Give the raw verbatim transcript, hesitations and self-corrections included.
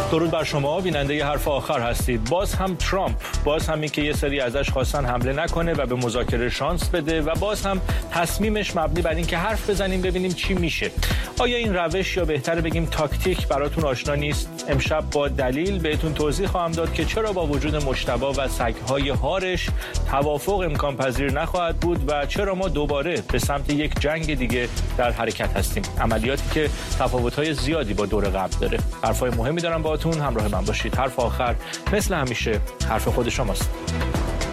درود بر شما بیننده حرف آخر هستید. باز هم ترامپ، باز هم این که یه سری ازش خواستن حمله نکنه و به مذاکره شانس بده و باز هم تصمیمش مبنی بر این که حرف بزنیم ببینیم چی میشه. آیا این روش یا بهتره بگیم تاکتیک براتون آشنا نیست؟ امشب با دلیل بهتون توضیح خواهم داد که چرا با وجود مجتبی و سگ‌های هارش توافق امکان پذیر نخواهد بود و چرا ما دوباره به سمت یک جنگ دیگه در حرکت هستیم. عملیاتی که تفاوت‌های زیادی با دور قبل داره. حرفای مهمی دارم باهاتون، همراه من باشید. حرف آخر مثل همیشه حرف خود شماست.